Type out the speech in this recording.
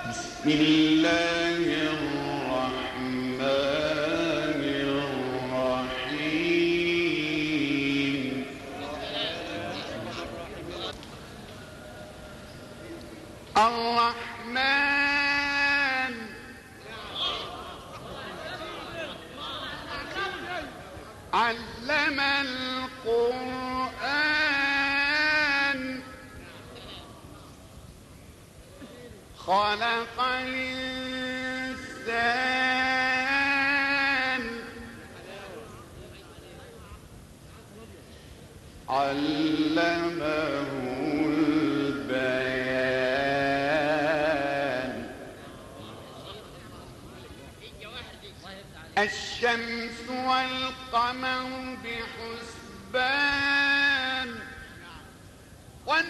بسم الله الرحمن الرحيم. الرحمن علم القرآن خلق الإنسان علمه البيان. الشمس والقمر بحسبان